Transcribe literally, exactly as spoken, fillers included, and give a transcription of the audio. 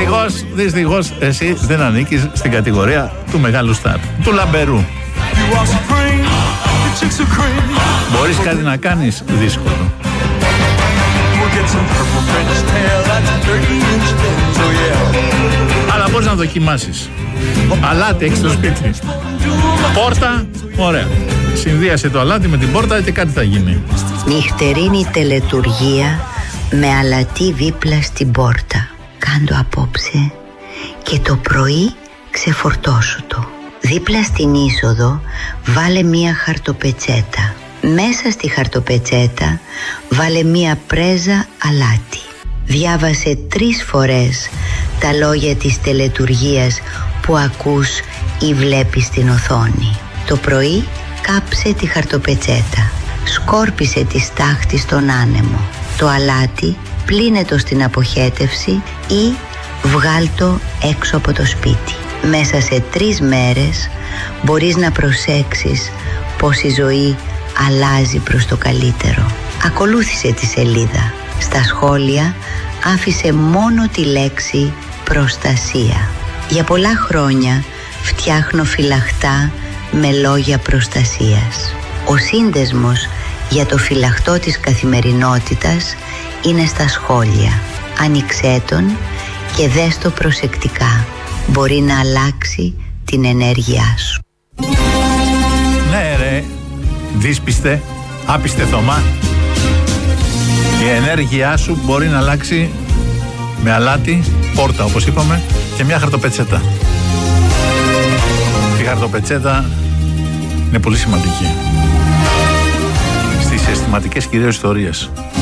Δυστυχώς, δυστυχώς εσύ δεν ανήκεις στην κατηγορία του μεγάλου στάρ, του λαμπερού. Μπορείς κάτι να κάνεις? Δύσκολο. Αλλά μπορείς να δοκιμάσεις. Αλάτι έχεις στο σπίτι. Πόρτα, ωραία. Συνδύασε το αλάτι με την πόρτα και κάτι θα γίνει. Νυχτερίνη τελετουργία με αλατί δίπλα στην πόρτα. Κάντο απόψε και το πρωί ξεφορτώσου το. Δίπλα στην είσοδο βάλε μία χαρτοπετσέτα. Μέσα στη χαρτοπετσέτα βάλε μία πρέζα αλάτι. Διάβασε τρεις φορές τα λόγια της τελετουργίας που ακούς ή βλέπεις στην οθόνη. Το πρωί κάψε τη χαρτοπετσέτα. Σκόρπισε τη στάχτη στον άνεμο. Το αλάτι πλύνε το στην αποχέτευση ή βγάλ το έξω από το σπίτι. Μέσα σε τρεις μέρες μπορείς να προσέξεις πως η ζωή αλλάζει προς το καλύτερο. Ακολούθησε τη σελίδα. Στα σχόλια άφησε μόνο τη λέξη προστασία. Για πολλά χρόνια φτιάχνω φυλαχτά με λόγια προστασίας. Ο σύνδεσμος για το φυλαχτό της καθημερινότητας είναι στα σχόλια. Άνοιξέ τον και δες το προσεκτικά. Μπορεί να αλλάξει την ενέργειά σου. Ναι ρε, δύσπιστε, άπιστε Θωμά. Η ενέργειά σου μπορεί να αλλάξει με αλάτι, πόρτα όπως είπαμε, και μια χαρτοπετσέτα. Η χαρτοπετσέτα είναι πολύ σημαντική στις αισθηματικές κυρίως ιστορίες.